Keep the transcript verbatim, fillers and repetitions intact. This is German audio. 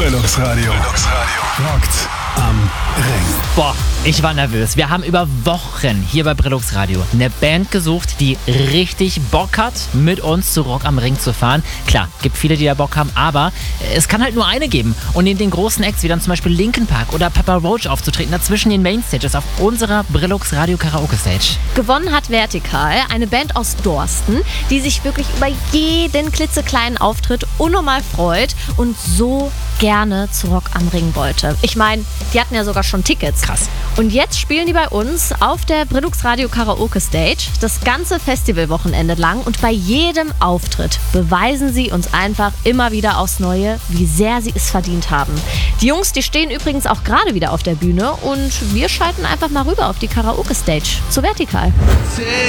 Brillux Radio. Brillux Radio. Rockt am Ring. Boah, ich war nervös. Wir haben über Wochen hier bei Brillux Radio eine Band gesucht, die richtig Bock hat, mit uns zu Rock am Ring zu fahren. Klar, gibt viele, die da Bock haben, aber es kann halt nur eine geben. Und in den großen Acts wie dann zum Beispiel Linkin Park oder Papa Roach aufzutreten, dazwischen den Mainstages auf unserer Brillux Radio Karaoke Stage. Gewonnen hat Vertikal, eine Band aus Dorsten, die sich wirklich über jeden klitzekleinen Auftritt unnormal freut und so gerne zu Rock am Ring wollte. Ich meine, die hatten ja sogar schon Tickets. Krass. Und jetzt spielen die bei uns auf der Brillux Radio Karaoke Stage das ganze Festivalwochenende lang und bei jedem Auftritt beweisen sie uns einfach immer wieder aufs Neue, wie sehr sie es verdient haben. Die Jungs, die stehen übrigens auch gerade wieder auf der Bühne und wir schalten einfach mal rüber auf die Karaoke Stage zu Vertikal.